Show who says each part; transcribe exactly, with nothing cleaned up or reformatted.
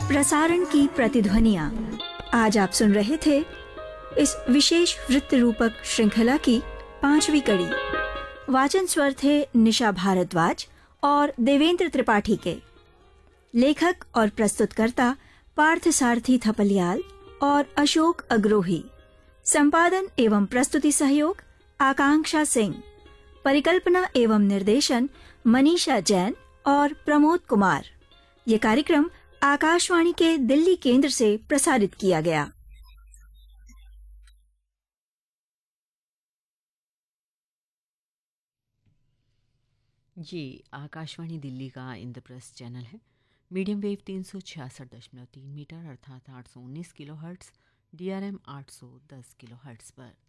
Speaker 1: प्रसारण की प्रतिध्वनियाँ। आज आप सुन रहे थे इस विशेष वृत्त रूपक श्रृंखला की पांचवी कड़ी। वाचन स्वर थे निशा भारद्वाज और देवेंद्र त्रिपाठी के। लेखक और प्रस्तुतकर्ता पार्थ सारथी थपलियाल और अशोक अग्रोही। संपादन एवं प्रस्तुति सहयोग आकांक्षा सिंह। परिकल्पना एवं निर्देशन मनीषा जैन और प्रमोद कुमार। ये कार्यक्रम आकाशवाणी के दिल्ली केंद्र से प्रसारित किया गया।
Speaker 2: ये आकाशवाणी दिल्ली का इंद्रप्रस्थ चैनल है। मीडियम वेव तीन सौ छियासठ दशमलव तीन मीटर अर्थात आठ सौ उन्नीस kilo hertz, D R M आठ सौ दस किलो हर्ट्स पर